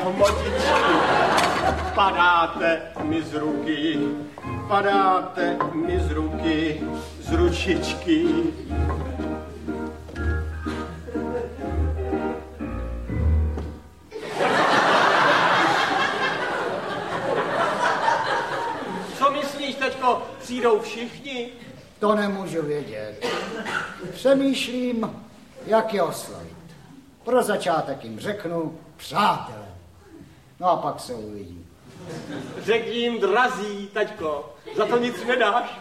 lahmatičky, padáte mi z ruky, padáte mi z ruky, z ručičky. Co myslíš, teďko, přijdou všichni? To nemůžu vědět. Přemýšlím, jak je oslovit. Pro začátek jim řeknu přátelé. No a pak se uvidí. Řekni jim drazí, taťko, za to nic nedáš.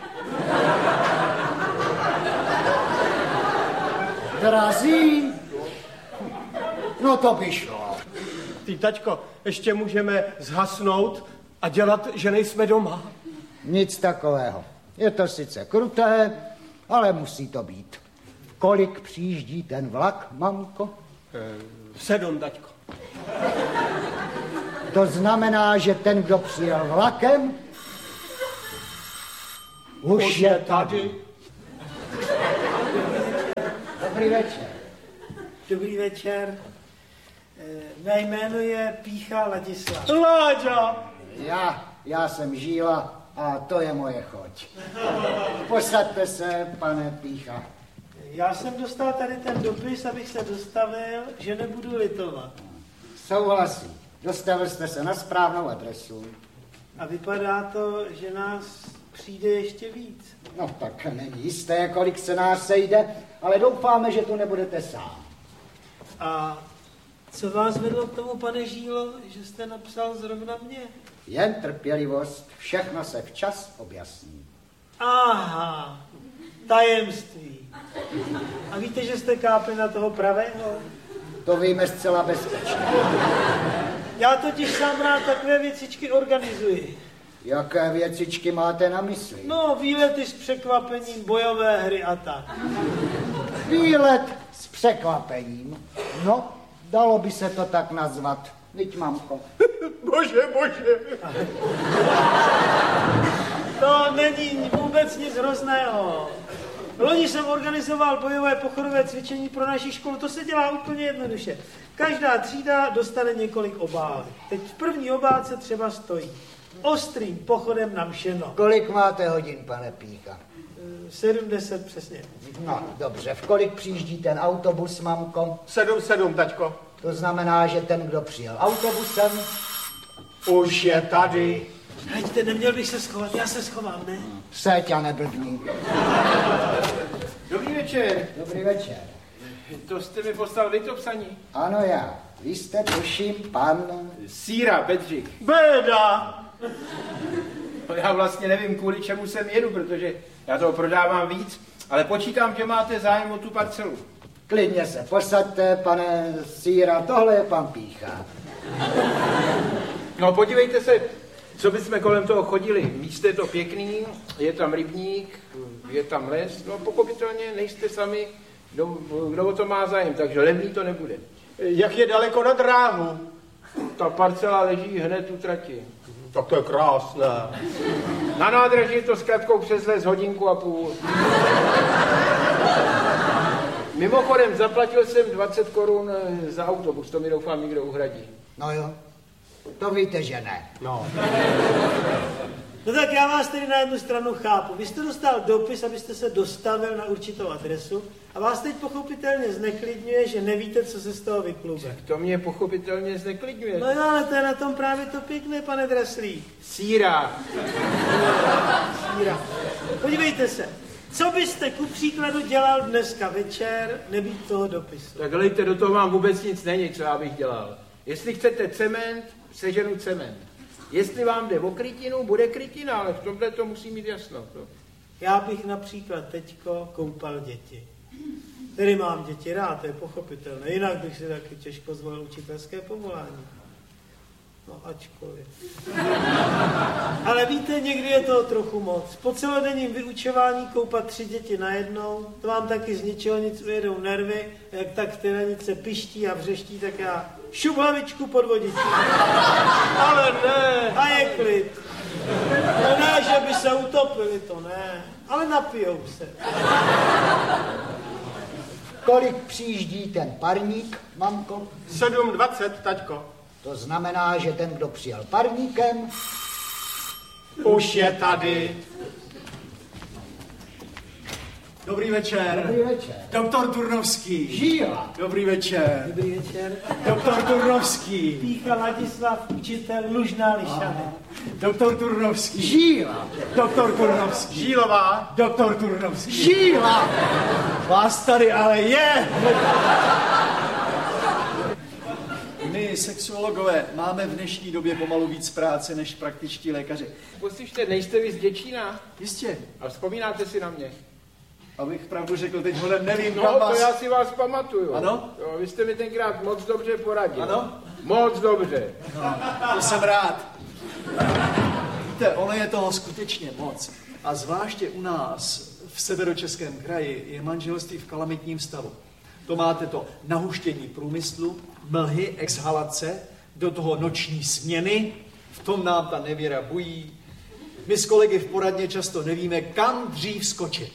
Drazí? No to by šlo. Ty, taťko, ještě můžeme zhasnout a dělat, že nejsme doma. Nic takového. Je to sice kruté, ale musí to být. Kolik přijíždí ten vlak, mamko? 7, taťko. To znamená, že ten, kdo přijel vlakem, už je tady. Dobrý večer. Dobrý večer. Mé jméno je Pícha Ladislav. Láďa! Já jsem Žíla a to je moje choť. Posaďte se, pane Pícha. Já jsem dostal tady ten dopis, abych se dostavil, že nebudu litovat. Souhlasím. Dostavil jste se na správnou adresu. A vypadá to, že nás přijde ještě víc. No tak není jisté, kolik se nás sejde, ale doufáme, že tu nebudete sám. A co vás vedlo k tomu, pane Žílo, že jste napsal zrovna mě? Jen trpělivost, všechno se včas objasní. Aha, tajemství. A víte, že jste kápli na toho pravého? To víme zcela bezpečně. Já totiž sám rád takové věcičky organizuji. Jaké věcičky máte na mysli? No, výlety s překvapením, bojové hry a tak. Výlet s překvapením. No, dalo by se to tak nazvat. Viď, mamko. Bože. To není vůbec nic hrozného. Loni jsem organizoval bojové pochodové cvičení pro naši školu. To se dělá úplně jednoduše. Každá třída dostane několik obálek. Teď v první obálce třeba stojí ostrým pochodem na Mšeno. Kolik máte hodin, pane Pícha? 70 přesně. No, dobře. V kolik přijíždí ten autobus, mamko? 7, taťko. To znamená, že ten, kdo přijel autobusem, Už je tady. Hejte, neměl bych se schovat, já se schovám, ne? Seď a neblbní. Dobrý večer. Dobrý večer. To jste mi poslal vy to psaní? Ano, já. Vy jste, tuším, pan... Síra, Bedřich. Béda! Já vlastně nevím, kvůli čemu sem jedu, protože já toho prodávám víc, ale počítám, že máte zájem o tu parcelu. Klidně se posaďte, pane Síra, tohle je pan Pícha. No podívejte se, co bychom kolem toho chodili. Místo je to pěkný, je tam rybník, je tam les, no pochopitelně nejste sami, kdo o to má zájem, takže levný to nebude. Jak je daleko na dráhu? Ta parcela leží hned u trati. Tak to je krásné. Na nádraží je to s kratkou přes les 1,5 hodiny. Mimochodem, zaplatil jsem 20 korun za autobus, to mi doufám někdo uhradí. No jo, to víte, že ne. No. No tak já vás tedy na jednu stranu chápu. Vy jste dostal dopis, abyste se dostavil na určitou adresu a vás teď pochopitelně zneklidňuje, že nevíte, co se z toho vyklube. To mě pochopitelně zneklidňuje. No jo, ale to je na tom právě to pěkné, pane Draslík. Síra. Síra. Podívejte se, co byste ku příkladu dělal dneska večer, nebýt toho dopisu? Tak lejte, do toho vám vůbec nic není, co já bych dělal. Jestli chcete cement, seženu cement. Jestli vám jde o krytinu, bude krytina, ale v tomhle to musí mít jasno. To. Já bych například teďko koupal děti. Tedy mám děti rád, to je pochopitelné. Jinak bych si taky těžko zvolil učitelské povolání. No ačkoliv. Ale víte, někdy je toho trochu moc. Po celodenním vyučování koupat 3 děti najednou, to vám taky z ničeho nic ujedou nervy, jak tak ty ranice piští a vřeští, tak já šup hlavičku pod vodičku. Ale ne. A je klid. No ne, že by se utopili, to ne, ale napijou se. Kolik přijíždí ten parník, mamko? 7:20, taťko. To znamená, že ten, kdo přijel parníkem, Už je tady. Dobrý večer. Dobrý večer. Doktor Turnovský. Žíla. Dobrý večer. Dobrý večer. Doktor Turnovský. Pícha Ladislav, učitel Lužná Lišany. Doktor Turnovský. Žíla. Doktor Turnovský. Žílová. Doktor Turnovský. Žíla. Vás tady ale je. My, sexuologové, máme v dnešní době pomalu víc práce než praktičtí lékaři. Poslyšte, nejste vy z Děčína? Jistě. A vzpomínáte si na mě? Abych pravdu řekl, teď hodem nevím, No, kam to vás... já si vás pamatuju. Ano? Jo, vy jste mi tenkrát moc dobře poradil. Ano? Moc dobře. To jsem rád. Víte, ono je toho skutečně moc. A zvláště u nás, v severočeském kraji, je manželství v kalamitním stavu. To máte to nahuštění průmyslu, mlhy, exhalace, do toho noční směny, v tom nám ta nevěra bují. My s kolegy v poradně často nevíme, kam dřív skočit.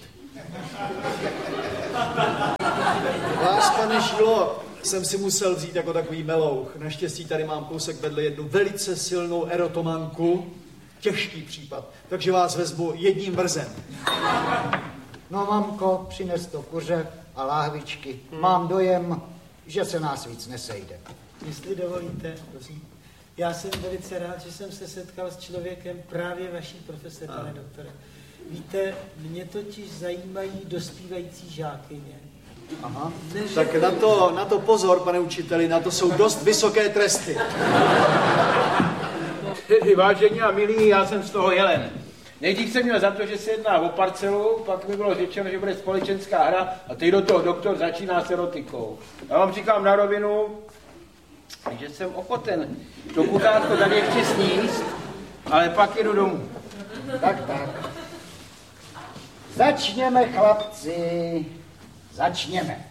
Vás, pane Žílo, jsem si musel vzít jako takový melouch. Naštěstí tady mám kousek vedle jednu velice silnou erotomanku. Těžký případ, takže vás vezmu jedním vrzem. No, mamko, přines to kuře a láhvičky. Mám dojem, že se nás víc nesejde. Jestli dovolíte, já jsem velice rád, že jsem se setkal s člověkem právě vaší profese, pane doktore. Víte, mě totiž zajímají dospívající žákyně. Aha. Tak na to pozor, pane učiteli, na to jsou dost vysoké tresty. Vážení a milí, já jsem z toho jelen. Nejdřív jsem měl za to, že se jedná o parcelu, pak mi bylo řečeno, že bude společenská hra a teď do toho doktor začíná s erotikou. Já vám říkám na rovinu, že jsem ochoten to kuřátko tady ještě sníst, ale pak jedu domů. Tak. Začněme, chlapci. Začněme.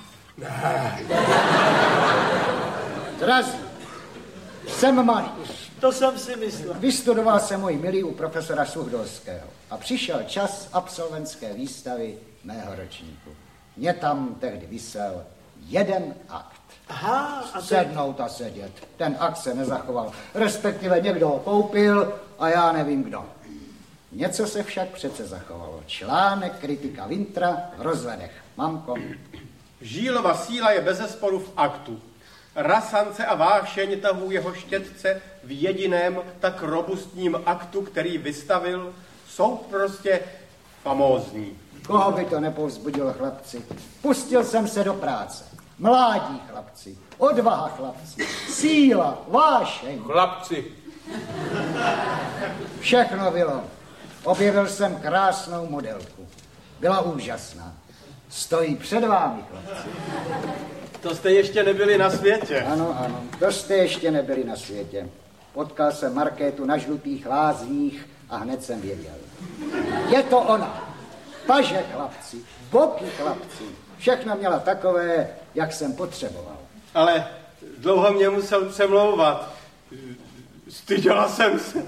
Drazí, jsem malíř. To jsem si myslel. Vystudoval jsem, můj milý, u profesora Suhdolského a přišel čas absolventské výstavy mého ročníku. Mě tam tehdy visel jeden akt. Aha, a Sednout a sedět. Ten akt se nezachoval. Respektive někdo ho koupil a já nevím kdo. Něco se však přece zachovalo. Článek kritika Wintra v rozvedech. Mamko. Žílova síla je bezesporu v aktu. Rasance a vášeň tahů jeho štětce v jediném tak robustním aktu, který vystavil, jsou prostě famózní. Koho by to nepovzbudilo, chlapci? Pustil jsem se do práce. Mládí, chlapci. Odvaha, chlapci. Síla, vášeň. Chlapci. Všechno bylo. Objevil jsem krásnou modelku. Byla úžasná. Stojí před vámi, chlapci. To jste ještě nebyli na světě. Ano, to jste ještě nebyli na světě. Potkal jsem Markétu na Žlutých lázních a hned jsem věděl. Je to ona. Paže, chlapci, boky, chlapci. Všechno měla takové, jak jsem potřeboval. Ale dlouho mě musel přemlouvat. Styděla jsem se.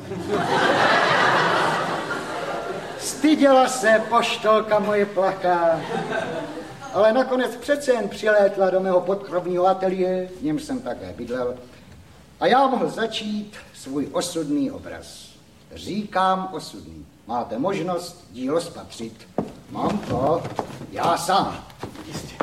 Styděla se, poštolka moje plachá. Ale nakonec přece jen přilétla do mého podkrovního ateliéru, v něm jsem také bydlel. A já mohl začít svůj osudný obraz. Říkám osudný. Máte možnost dílo spatřit. Mám to, já sám. Jistě.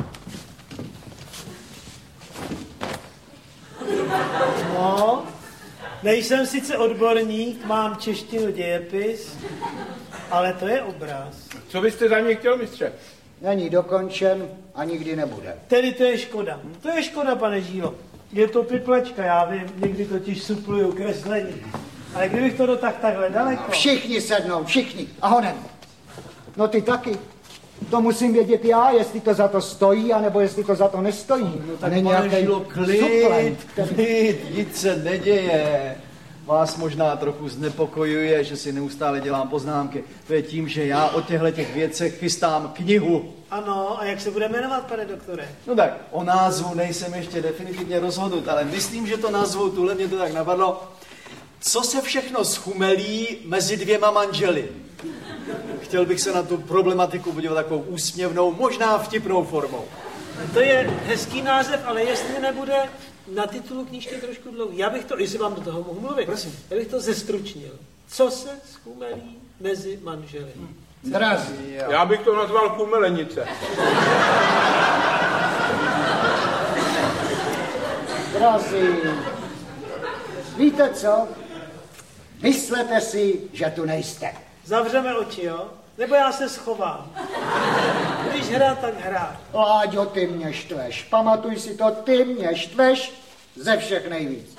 No, nejsem sice odborník, mám češtinu dějepis, ale to je obraz. Co byste za mě chtěl, mistře? Není dokončen a nikdy nebude. Tedy to je škoda. To je škoda, pane Žílo. Je to piplečka, já vím, někdy totiž supluju kreslení. Ale kdybych to dotáhl takhle daleko... Všichni sednou, všichni. A honem. No ty taky. To musím vědět já, jestli to za to stojí, anebo jestli to za to nestojí. No tak Není pane nějaký Žílo, suplement, klid, nic se neděje. Vás možná trochu znepokojuje, že si neustále dělám poznámky. To je tím, že já o těchto věcech chystám knihu. Ano, a jak se bude jmenovat, pane doktore? No tak, o názvu nejsem ještě definitivně rozhodnut, ale myslím, že to nazvu, tuhle mě to tak napadlo. Co se všechno schumelí mezi dvěma manželi? Chtěl bych se na tu problematiku podívat takovou úsměvnou, možná vtipnou formou. To je hezký název, ale jestli nebude na titulu knížky trošku dlouhý. Já bych to, jestli vám do toho mohu mluvit, prosím. Já bych to zestručnil. Co se zchumelí mezi manželi? Drazí, Já bych to nazval chumelenice. drazí, víte co? Myslete si, že tu nejste. Zavřeme oči, jo? Nebo já se schovám. Když hrát, tak hrát. Láďo, ty mě štveš. Pamatuj si to, ty mě štveš ze všech nejvíc.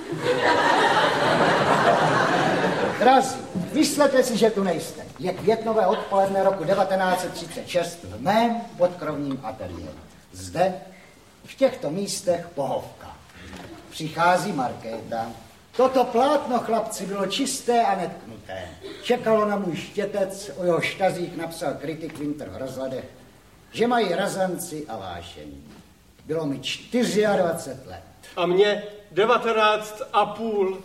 Drazí, myslete si, že tu nejste. Je květnové odpoledne roku 1936 v mém podkrovním ateliéru. Zde, v těchto místech pohovka. Přichází Markéta. Toto plátno, chlapci, bylo čisté a netknuté. Čekalo na můj štětec, o jeho štazích napsal kritik Winter v rozhledech, že mají razanci a vášení. Bylo mi 24 let. A mě 19,5.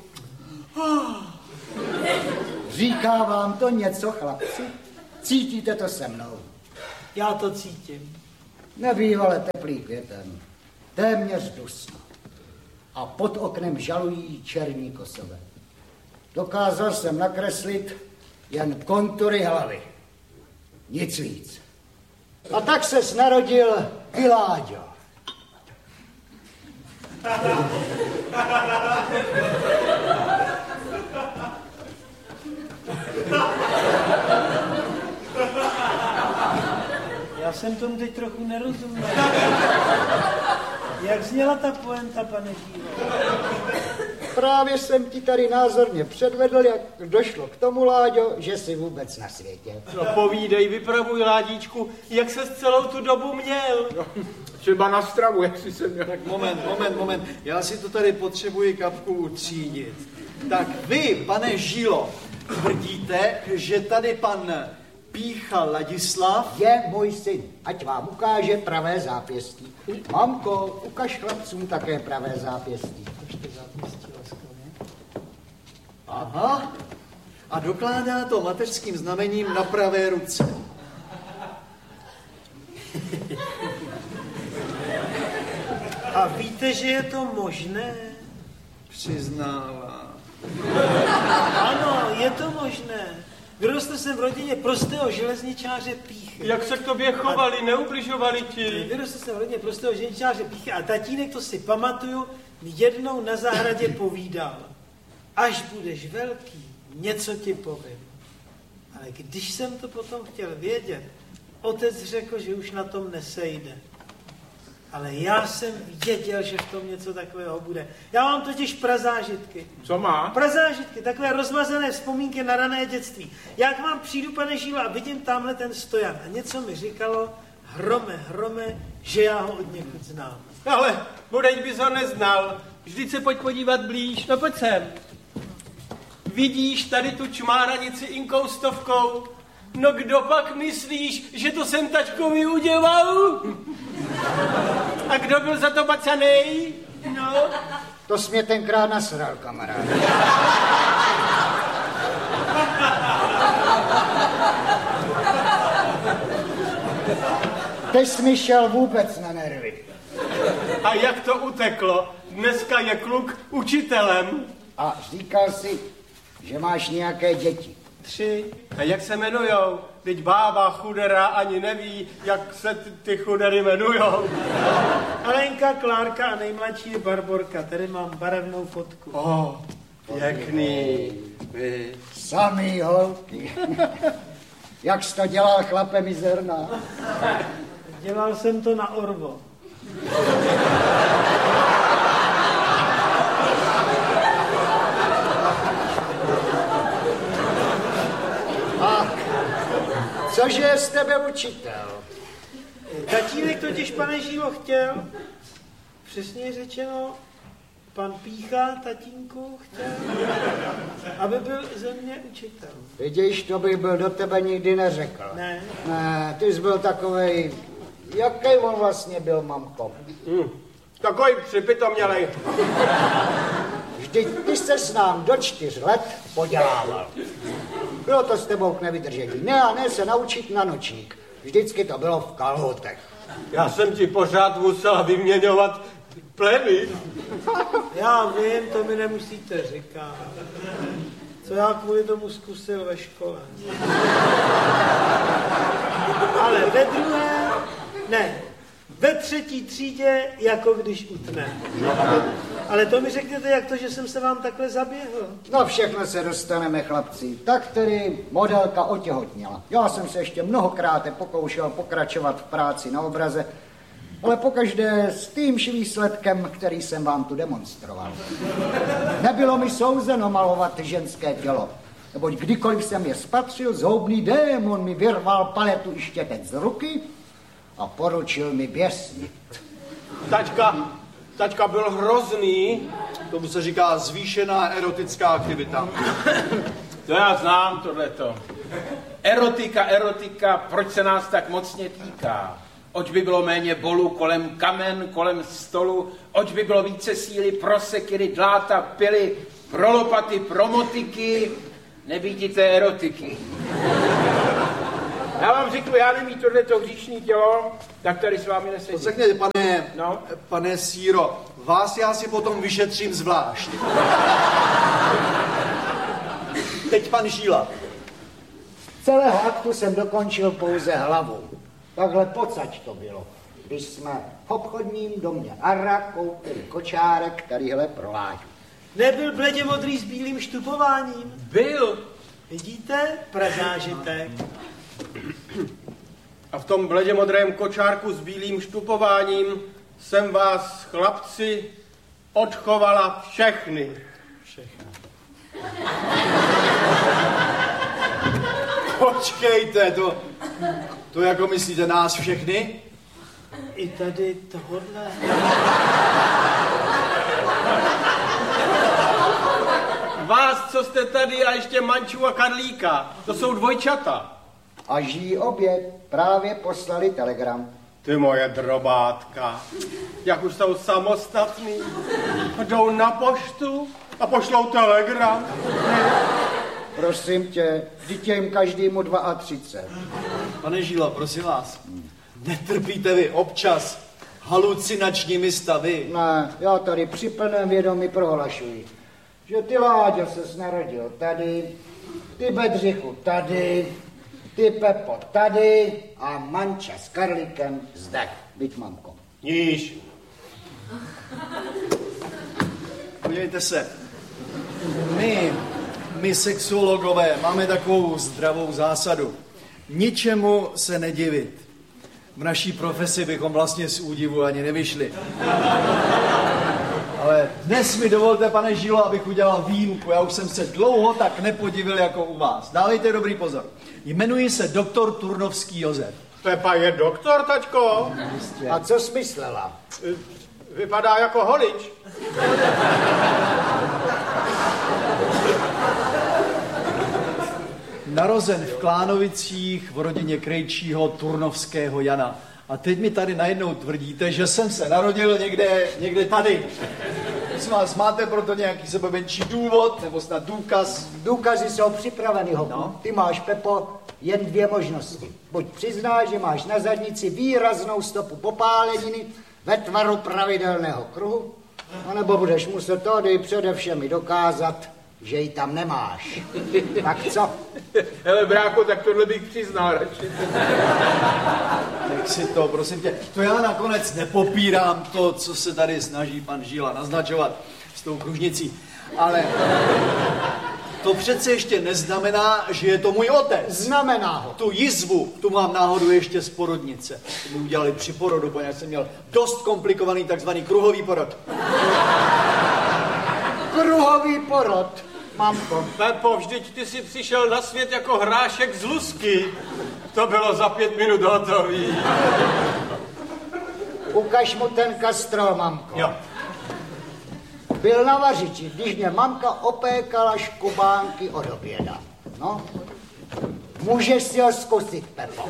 Říká vám to něco, chlapci? Cítíte to se mnou? Já to cítím. Nebývale teplý květen, téměř dusno. A pod oknem žalují černí kosové. Dokázal jsem nakreslit jen kontury hlavy. Nic víc. A tak se narodil Piláďo. Já jsem tomu teď trochu nerozuměl. Jak zněla ta poenta, pane Dílo? Právě jsem ti tady názorně předvedl, jak došlo k tomu, Láďo, že jsi vůbec na světě. No povídej, vypravuj, Ládíčku, jak ses celou tu dobu měl. No, třeba na stravu, jak si se měl. Tak moment. Já si to tady potřebuji kapku utřídit. Tak vy, pane Žilo, tvrdíte, že tady pan Pícha Ladislav Je můj syn, ať vám ukáže pravé zápěstí. Mamko, ukaž chlapcům také pravé zápěstí. Aha. A dokládá to mateřským znamením na pravé ruce. A víte, že je to možné? Přiznává. Ano, je to možné. Vyrostl jsem v rodině prostého železničáře Píchy. Jak se k tobě chovali, neubližovali ti? Vyrostl jsem v rodině prostého železničáře Píchy a tatínek, to si pamatuju, mi jednou na zahradě povídal. Až budeš velký, něco ti povím. Ale když jsem to potom chtěl vědět, otec řekl, že už na tom nesejde. Ale já jsem věděl, že v tom něco takového bude. Já mám totiž prazážitky. Co má? Prazážitky, takové rozmazané vzpomínky na rané dětství. Já k vám přijdu, pane Žílo, a vidím tamhle ten stojan. A něco mi říkalo, hrome, že já ho od někud znám. Ale budeň bys ho neznal. Vždyť se pojď podívat blíž, no pojď sem. Vidíš tady tu čmáranici inkoustovkou? No kdo pak myslíš, že to jsem tačkovi udělal? A kdo byl za to bacanej? No. To jsi mě tenkrát nasral, kamarád. Teď jsi mi šel vůbec na nervy. A jak to uteklo? Dneska je kluk učitelem. A říkal jsi, že máš nějaké děti. 3. A jak se jmenujou? Teď bába chudera ani neví, jak se ty chudery jmenujou. Alenka, Klárka a nejmladší je Barborka. Tady mám barevnou fotku. Pěkný. Samý holky. Jak jsi to dělal, chlape mizerná? Dělal jsem to na Orvo. Cože je z tebe učitel? Tatínek totiž, pane Žílo, chtěl, přesně řečeno, pan Pícha, tatínku, chtěl, aby byl ze mě učitel. Vidíš, to bych byl do tebe nikdy neřekl. Ne. Ne, ty jsi byl takovej, jaký on vlastně byl, mamko? Takový připitomělej. Vždyť ty jsi s nám do 4 let podělával. Bylo to s tebou k nevydržení. Ne se naučit na nočník. Vždycky to bylo v kalhotech. Já jsem ti pořád musel vyměňovat Pleny? Já vím, to mi nemusíte říkat. Co já kvůli tomu zkusil ve škole. Ale ve třetí třídě, jako když utne. Ale to mi řekněte, jak to, že jsem se vám takhle zaběhl. No všechno se dostaneme, chlapci. Tak tedy modelka otěhotněla. Já jsem se ještě mnohokrát pokoušel pokračovat v práci na obraze, ale pokaždé s týmž výsledkem, který jsem vám tu demonstroval. Nebylo mi souzeno malovat ženské tělo, neboť kdykoliv jsem je spatřil, zhoubný démon mi vyrval paletu i štětec z ruky a poručil mi běsnit. Taťka byl hrozný. Tomu se říká zvýšená erotická aktivita. To já znám, tohleto. Erotika, proč se nás tak mocně týká? Oč by bylo méně bolů kolem kamen, kolem stolu, oč by bylo více síly pro sekyry, dláta, pily, pro lopaty, pro motiky, nebýtíte erotiky. Já vám řeknu, já nemít tohleto hříšný tělo, tak tady s vámi nesedím. Řekněte, pane Síro, vás já si potom vyšetřím zvlášť. Teď pan Žíla. Celého aktu jsem dokončil pouze hlavou. Takhle pocať to bylo, když jsme v obchodním domě Arra koupili kočárek tadyhle pro Láďu. Nebyl bledě modrý s bílým štupováním? Byl. Vidíte? Prazážitek. A v tom bledě modrém kočárku s bílým štupováním jsem vás, chlapci, odchovala všechny. Počkejte, to jako myslíte nás všechny? I tady tohodle. Vás, co jste tady, a ještě Manču a Karlíka. To jsou dvojčata. A žijí obě, právě poslali telegram. Ty moje drobátka, jak už jsou samostatný, jdou na poštu a pošlou telegram. Prosím tě, vždyť je jim každému 32. Pane Žílo, prosím vás, netrpíte vy občas halucinačními stavy? Ne, já tady při plném vědomí prohlašuji, že ty, Láďo, ses narodil tady, ty, Bedřichu, tady, ty, Pepo, tady a Manča s Karlíkem zde. Byť, mamko. Níž. Podívejte se, my sexuologové máme takovou zdravou zásadu. Ničemu se nedivit. V naší profesi bychom vlastně z údivu ani nevyšli. Ale dnes mi dovolte, pane Žilo, abych udělal výjimku. Já už jsem se dlouho tak nepodivil jako u vás. Dávejte dobrý pozor. Jmenuji se doktor Turnovský Josef. Pepa je doktor, tačko. A co jsi myslela? Vypadá jako holič. Narozen v Klánovicích v rodině krejčího Turnovského Jana. A teď mi tady najednou tvrdíte, že jsem se narodil někde tady. Prosím vás, máte proto nějaký sebemenší důvod, nebo snad důkaz? Důkazy jsou připraveny, hoku. No. Ty máš, Pepo, jen dvě možnosti. Buď přiznáš, že máš na zadnici výraznou stopu popáleniny ve tvaru pravidelného kruhu, anebo budeš muset tady především dokázat, že ji tam nemáš. Tak co? Hele, bráko, tak tohle bych přiznal radši. Tak si to, prosím tě, to já nakonec nepopírám to, co se tady snaží pan Žíla naznačovat s tou kružnicí, ale to přece ještě neznamená, že je to můj otec. Znamená ho. Tu jizvu, tu mám náhodou ještě z porodnice. To mi udělali při porodu, poněvadž jsem měl dost komplikovaný takzvaný kruhový porod. Kruhový porod, mamko. Pepo, vždyť ty jsi přišel na svět jako hrášek z lusky. To bylo za 5 minut hotový. Ukaž mu ten kastrol, mamko. Jo. Byl na vařiči, když mě mamka opékala škubánky od oběda. No, můžeš si ho zkusit, Pepo.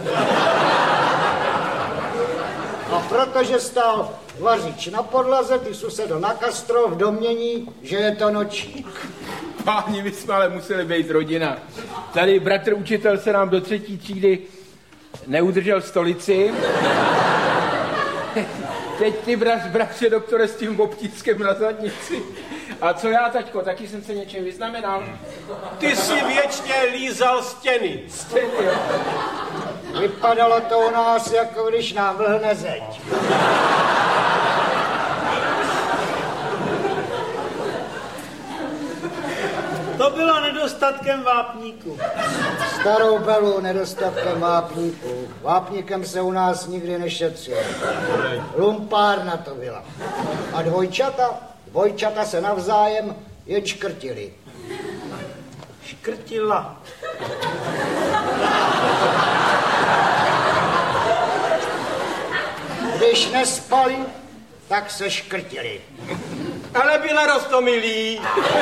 A protože stál vařič na podlaze, ty jsi sedl na kastrol v domnění, že je to nočník. Páni, my jsme ale museli být rodina. Tady bratr učitel se nám do 3. třídy neudržel stolici. teď ty bratře doktore s tím obtískem na zadnici. A co já, taťko, taky jsem se něčím vyznamenal? Ty jsi věčně lízal stěny. Stěny, jo. Vypadalo to u nás, jako když nám vlhne zeď. To bylo nedostatkem vápníku. Starou belu nedostatkem vápníků. Vápníkem se u nás nikdy nešetřil. Lumpárna to byla. A dvojčata se navzájem jen škrtili. Škrtila. Když nespali, tak se škrtili. Ale byla roztomilý.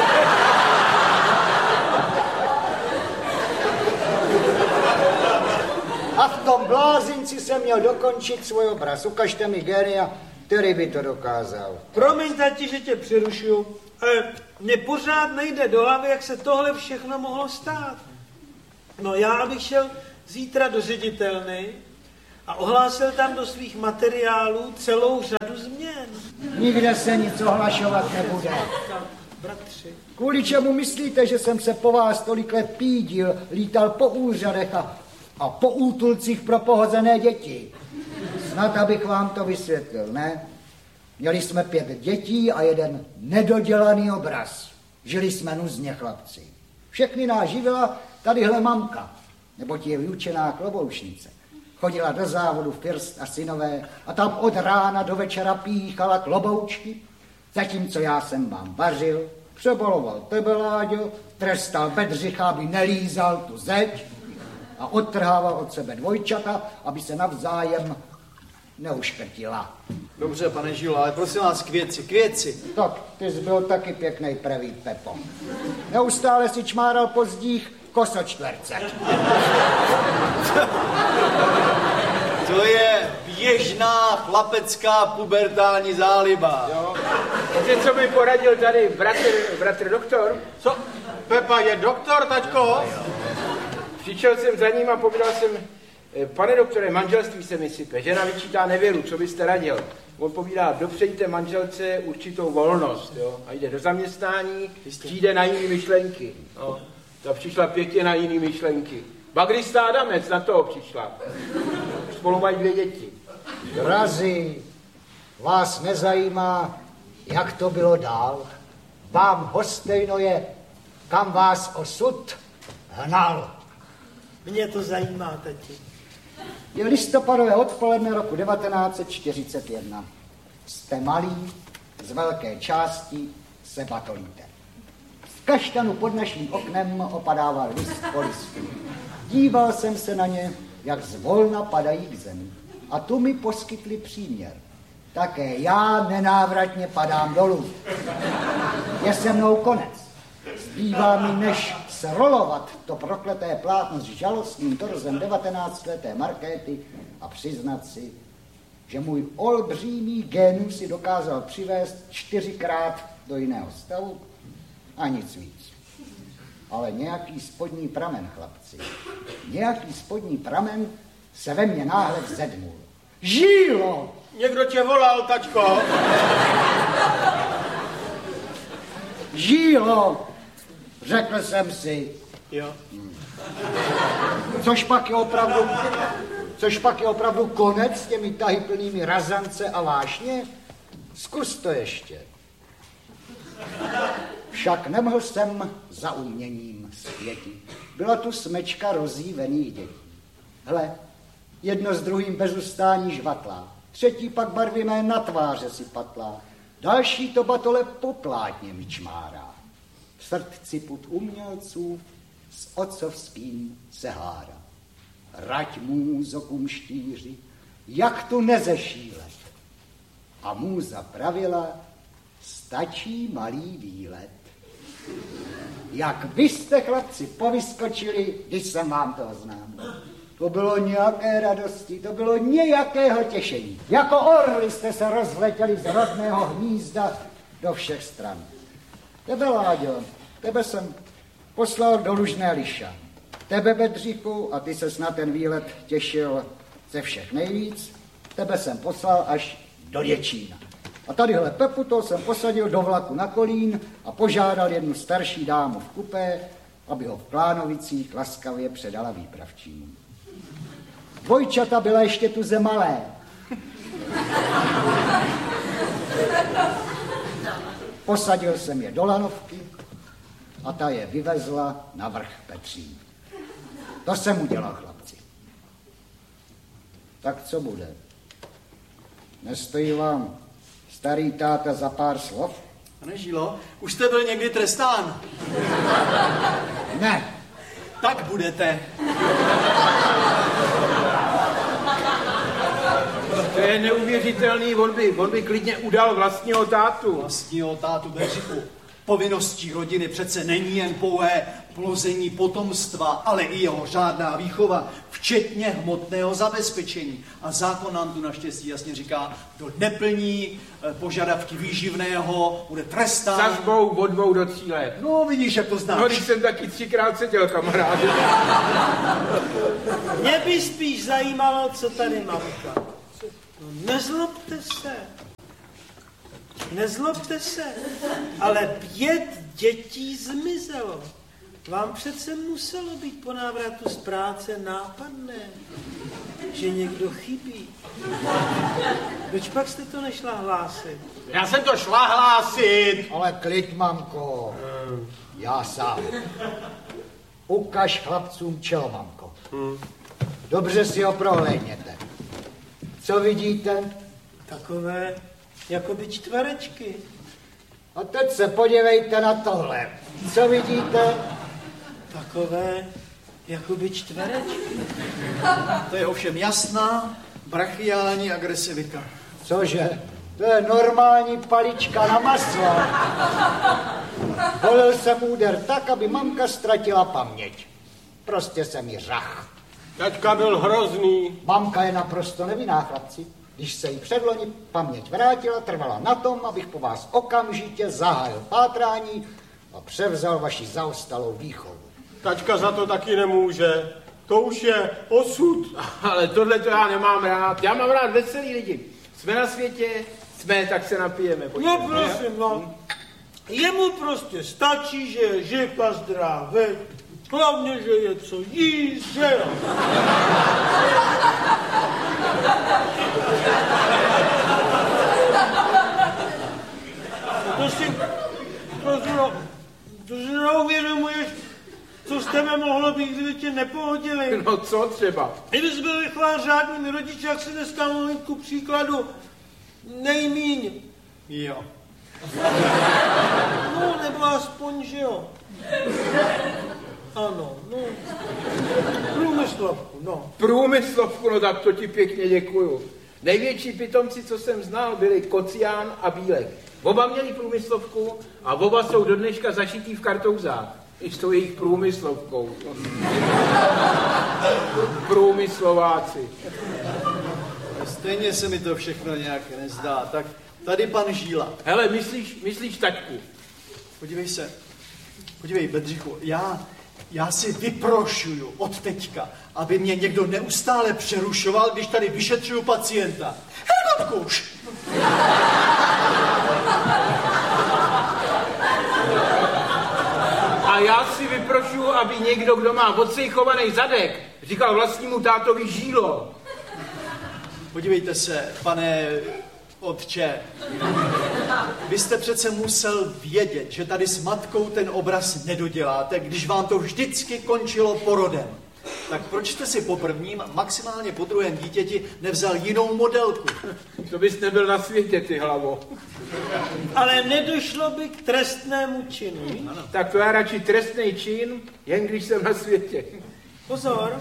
A v tom blázinci jsem měl dokončit svůj obraz. Ukažte mi génia, který by to dokázal. Promiň, tati, že tě přerušuju, ale mně pořád nejde do hlavy, jak se tohle všechno mohlo stát. No já bych šel zítra do ředitelny a ohlásil tam do svých materiálů celou řadu změn. Nikde se nic ohlašovat nebude. Bratři. Kvůli čemu myslíte, že jsem se po vás tolik let pídil, lítal po úřadech a po útulcích pro pohozené děti? Snad abych vám to vysvětlil, ne? Měli jsme 5 dětí a jeden nedodělaný obraz. Žili jsme nuzně, chlapci. Všechny nás živila tadyhle mamka, neboť je vyučená kloboušnice. Chodila do závodu First a synové a tam od rána do večera píchala kloboučky, zatímco já jsem vám vařil, přebaloval tebe, Láďo, trestal Bedřicha, aby nelízal tu zeď a odtrhával od sebe dvojčata, aby se navzájem neuškrtila. Dobře, pane Žilo, ale prosím vás, k věci. Tak, ty jsi byl taky pěknej pravý, Pepo. Neustále si čmáral po zdích kosočtverce. To je běžná chlapecká pubertální záliba. Jo. Víte, co mi poradil tady bratr doktor? Co? Pepa je doktor, taťko? Přišel jsem za ním a povídal jsem, pane doktore, manželství se mi sype, žena vyčítá nevěru, co byste radil? On povídá, dopřejte manželce určitou volnost, jo? A jde do zaměstnání, přijde na jiný myšlenky. No. Ta přišla pěkně na jiný myšlenky. Bagrista Adamec na toho přišla. Spolu mají 2 děti. Razi, vás nezajímá, jak to bylo dál? Vám hostejno je, kam vás osud hnal. Mě to zajímá, tati. Je listopadové odpoledne roku 1941. Jste malí, z velké části se batolíte. Z kaštanu pod naším oknem opadával list po listu. Díval jsem se na ně, jak zvolna padají k zemi. A tu mi poskytli příměr. Také já nenávratně padám dolů. Je se mnou konec. Zbývá mi, než srolovat to prokleté plátno s žalostným torzem 19leté Markéty a přiznat si, že můj olbřímý génus si dokázal přivést 4krát do jiného stavu a nic víc. Ale nějaký spodní pramen, chlapci, nějaký spodní pramen se ve mně náhle vzedmul. Žílo! Někdo tě volal, taťko. Žílo! Řekl jsem si. Jo. Což pak je opravdu konec s těmi tahy plnými razance a vášně? Zkus to ještě. Však nemohl jsem za uměním zpěti. Byla tu smečka rozjívených dětí. Hle, jedno s druhým bez ustání žvatlá. Třetí pak barviné na tváře si patlá. Další to batole po plátně mi čmárá. V srdci put umělců s otcovským se hádá. Rať můzo kumštíři, jak tu nezešílet. A můza pravila, stačí malý výlet. Jak byste, chlapci, povyskočili, když jsem vám to oznámil. To bylo nějaké radosti, to bylo nějakého těšení. Jako orly jste se rozletěli z rodného hnízda do všech stran. Tebe, Láďo, tebe jsem poslal do Lužné Liša. Tebe, Bedřichu, a ty ses na ten výlet těšil ze všech nejvíc, tebe jsem poslal až do Děčína. A tadyhle Pepu to jsem posadil do vlaku na Kolín a požádal jednu starší dámu v kupé, aby ho v Klánovicích laskavě předala výpravčímu. Dvojčata byla ještě tuze malé. Posadil jsem je do lanovky a ta je vyvezla na vrch Petřín. To jsem udělal, chlapci. Tak co bude? Nestojí vám starý táta za pár slov? Pane Žílo, už jste byl někdy trestán? Ne. Tak budete. To je neuvěřitelný, on by klidně udal vlastního tátu. Vlastního tátu Bedřichu. Povinností rodiny přece není jen pouhé plození potomstva, ale i jeho řádná výchova, včetně hmotného zabezpečení. A zákon nám tu naštěstí jasně říká, kdo neplní požadavky výživného, bude trestán. Sazbou od 2 do 3 let. No, vidíš, jak to znáš. No, když jsem taky 3krát seděl, kamaráde. Mě by spíš zajímalo, co tady mamka. No, nezlobte se, ale 5 dětí zmizelo. Vám přece muselo být po návratu z práce nápadné, že někdo chybí. Proč pak jste to nešla hlásit? Já jsem to šla hlásit. Ale klid, mamko. Já sám. Ukaž chlapcům čelo, mamko. Dobře si ho prohlédněte. Co vidíte? Takové jakoby čtverečky. A teď se podívejte na tohle. Co vidíte? Takové jakoby čtverečky. To je ovšem jasná brachiální agresivita. Cože? To je normální palička na maslo. Volil jsem úder tak, aby mamka ztratila paměť. Prostě jsem jí řach. Taťka byl hrozný. Mamka je naprosto nevinná, chlapci. Když se jí předloni paměť vrátila, trvala na tom, abych po vás okamžitě zahájil pátrání a převzal vaši zaostalou výchovu. Taťka za to taky nemůže. To už je osud. Ale tohle to já nemám rád. Já mám rád veselý lidi. Jsme na světě, jsme, tak se napijeme. Pojďme. No prosím, no. Jemu prostě stačí, že je živ a zdravý. Hlavně, že je co jíst, že jo. To si neuvědomuješ, co z tebe mohlo být, kdyby tě nepohodili. No co třeba? Kdybys byl vychován řádnými rodiči, jak si dneska mluvím ku příkladu nejmíň. Jo. No, nebo aspoň, že jo. Ano, no. Průmyslovku, no. Průmyslovku, no tak to ti pěkně děkuju. Největší pitomci, co jsem znal, byli Kocián a Bílek. Oba měli průmyslovku a oba jsou do dneška zašitý v kartouzách. I s tou jejich průmyslovkou. Průmyslováci. Stejně se mi to všechno nějak nezdá. Tak tady pan Žíla. Hele, myslíš taťku? Podívej, Bedřichu, já si vyprošuju od teďka, aby mě někdo neustále přerušoval, když tady vyšetřuju pacienta. Hergotku už! A já si vyprošuju, aby někdo, kdo má odsejchovaný zadek, říkal vlastnímu tátovi Žílo. Podívejte se, pane otče, vy jste přece musel vědět, že tady s matkou ten obraz nedoděláte, když vám to vždycky končilo porodem. Tak proč jste si po prvním, maximálně po druhém dítěti nevzal jinou modelku? To bys nebyl na světě, ty hlavo. Ale nedošlo by k trestnému činu. Tak to já radši trestný čin, jen když jsem na světě. Pozor.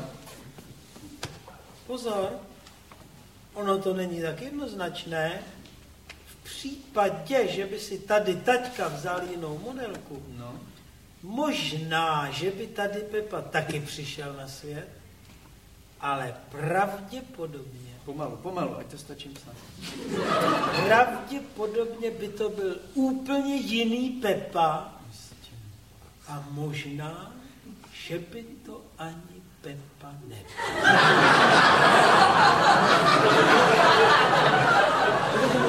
Ono to není tak jednoznačné. V případě, že by si tady taťka vzal jinou modelku, možná, že by tady Pepa taky přišel na svět, ale pravděpodobně. Pomalu, ať to stačím snad. Pravděpodobně by to byl úplně jiný Pepa a možná, že by to ani Pepa nebyl.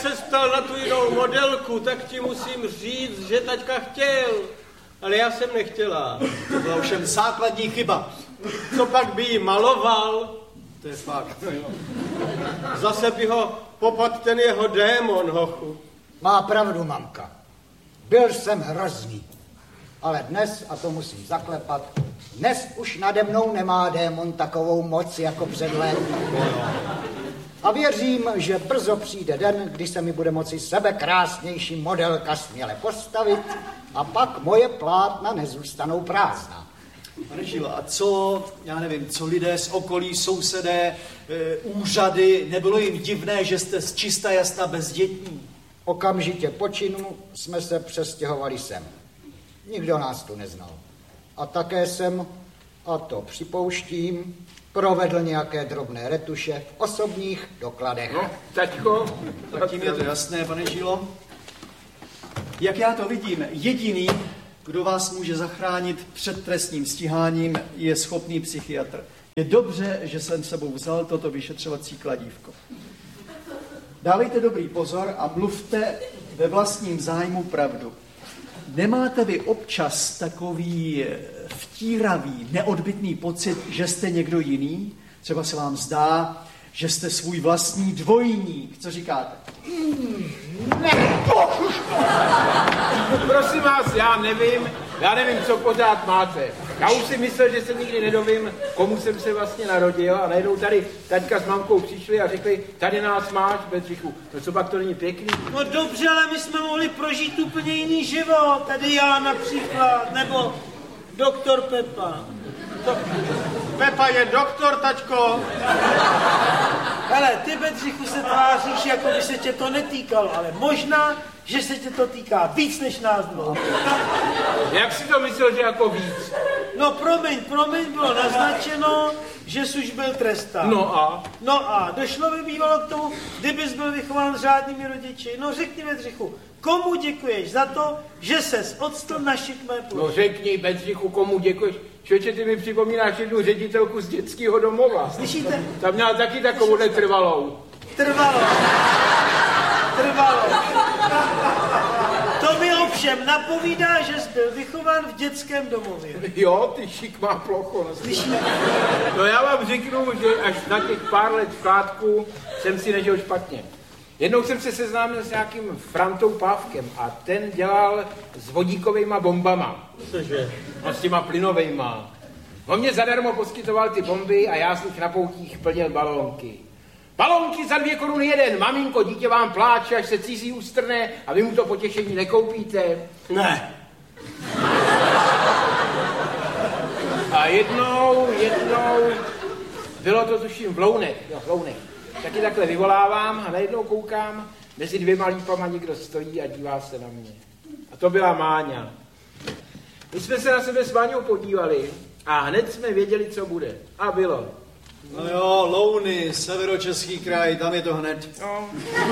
se ptal na tu jinou modelku, tak ti musím říct, že taťka chtěl. Ale já jsem nechtěla. To byla ovšem základní chyba. Co pak by jí maloval? To je fakt. Zase by ho popad ten jeho démon, hochu. Má pravdu, mamka. Byl jsem hrozný. Ale dnes, a to musím zaklepat, dnes už nade mnou nemá démon takovou moc jako před léty. A věřím, že brzo přijde den, kdy se mi bude moci sebekrásnější modelka směle postavit a pak moje plátna nezůstanou prázdná. Pane Žilo, a co, já nevím, co lidé z okolí, sousedé, úřady, nebylo jim divné, že jste z čista jasna bezdětní? Okamžitě po činu jsme se přestěhovali sem. Nikdo nás tu neznal. A také jsem, a to připouštím, provedl nějaké drobné retuše v osobních dokladech. No, taťko. Tak tím je to jasné, pane Žilo. Jak já to vidím, jediný, kdo vás může zachránit před trestním stíháním, je schopný psychiatr. Je dobře, že jsem sebou vzal toto vyšetřovací kladívko. Dávejte dobrý pozor a mluvte ve vlastním zájmu pravdu. Nemáte vy občas takový vtíravý, neodbytný pocit, že jste někdo jiný? Třeba se vám zdá, že jste svůj vlastní dvojník. Co říkáte? Prosím vás, já nevím, co pořád máte. Já už si myslel, že se nikdy nedovím, komu jsem se vlastně narodil a najednou tady taťka s mamkou přišli a řekli, tady nás máš, Bedřichu. No co pak to není pěkný? No dobře, ale my jsme mohli prožít úplně jiný život. Tady já například, nebo doktor Pepa. Pepa je doktor, tačko. Hele, ty, Bedřichu, se tváříš, jako by se tě to netýkalo, ale možná, že se tě to týká víc než nás dvou. Jak si to myslel, že jako víc? No promiň, bylo naznačeno, že jsi už byl trestán. No a došlo by bývalo k tomu, kdybys byl vychován s řádnými rodiči. No řekni, Bedřichu, komu děkuješ za to, že ses odstl na šikmé půdě? No řekni, Bedřichu, komu děkuješ? Člověče, ty mi připomínáš jednu ředitelku z dětského domova. Slyšíte? Ta měla taky takovou netrvalou. Trvalo. To mi ovšem napovídá, že jsi byl vychován v dětském domově. Jo, ty šikmá plocho. No. Slyšíte? No já vám řeknu, že až na těch pár let vkládku jsem si nežil špatně. Jednou jsem se seznámil s nějakým Frantou Pávkem a ten dělal s vodíkovejma bombama. Cože? No s těma plynovejma. On mě zadarmo poskytoval ty bomby a já z nich na poutích plnil balónky. Balónky za 2 koruny jeden. Maminko, dítě vám pláče, až se cizí ustrne a vy mu to potěšení nekoupíte. Ne. A jednou, bylo to tuším v Lounech. Taky takhle vyvolávám a najednou koukám, mezi 2 lípama někdo stojí a dívá se na mě. A to byla Máňa. My jsme se na sebe s Máňou podívali a hned jsme věděli, co bude. A bylo. No jo, Louny, Severočeský kraj, tam je to hned. No.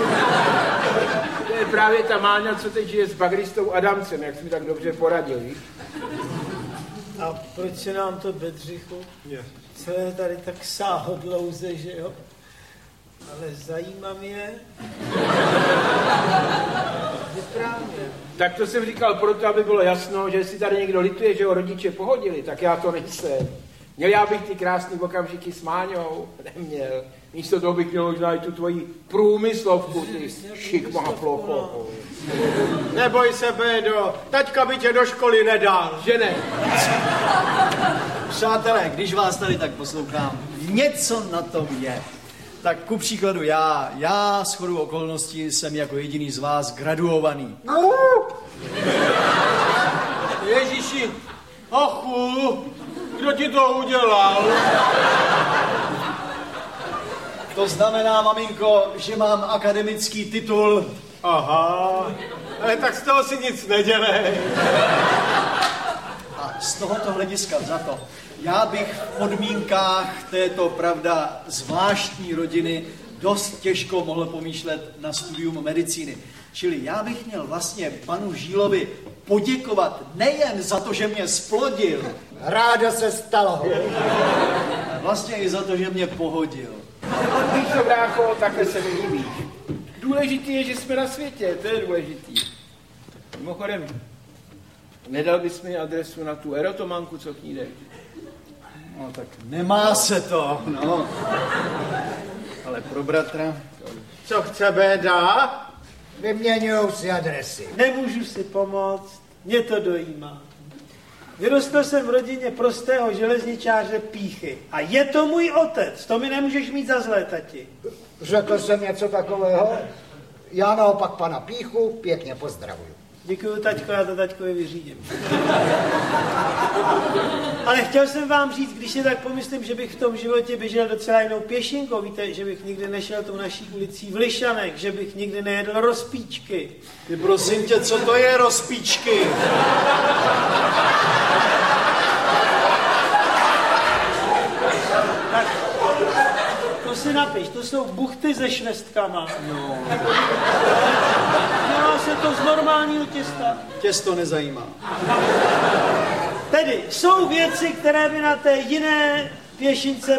To je právě ta Máňa, co teď žije s bagristou Adamcem, jak jsi mi tak dobře poradil, víš? A proč se nám to, Bedřichu? Co je tady tak sáhodlouze, že jo? Ale zajímá mě. Vyprávěm. Tak to jsem říkal proto, aby bylo jasno, že jestli tady někdo lituje, že ho rodiče pohodili, tak já to nejsem. Měl já bych ty krásný okamžiky s Máňou? Neměl. Místo toho bych měl možná i tu tvoji průmyslovku, ty šikmá plocho. Neboj se, Bédo, taťka by tě do školy nedal. Že ne? Přátelé, když vás tady tak poslouchám, něco na tom je. Tak ku příkladu já shodou okolností jsem jako jediný z vás graduovaný. Ježíši, hochu, kdo ti to udělal? To znamená, maminko, že mám akademický titul. Aha, ale tak z toho si nic nedělej. A z tohoto hlediska vzato, já bych v podmínkách této, pravda, zvláštní rodiny dost těžko mohl pomýšlet na studium medicíny. Čili já bych měl vlastně panu Žílovi poděkovat nejen za to, že mě splodil. Rádo se stalo. Vlastně i za to, že mě pohodil. Víš to, brácho, takhle se mi líbíš. důležitý je, že jsme na světě, to je důležitý. Mimochodem, nedal bys mi adresu na tu erotomanku, co k ní jde? No tak nemá se to, no. Ale pro bratra... Co chce Béda? Vyměňujou si adresy. Nemůžu si pomoct, mě to dojímá. Vyrostl jsem v rodině prostého železničáře Píchy. A je to můj otec, to mi nemůžeš mít za zlé, tati. Řekl jsem něco takového? Já naopak pana Píchu pěkně pozdravuju. Děkuju, taťko, já to taťkovi vyřídím. Ale chtěl jsem vám říct, když si tak pomyslím, že bych v tom životě běžel docela jinou pěšinkou, víte, že bych nikdy nešel tou naší ulicí v Lišanech, že bych nikdy nejedl rozpíčky. Ty prosím tě, co to je rozpíčky? Tak, to si napiš, to jsou buchty se švestkama. No. Dělá se to z normálního těsta. Těsto nezajímá. Tedy jsou věci, které by na té jiné pěšince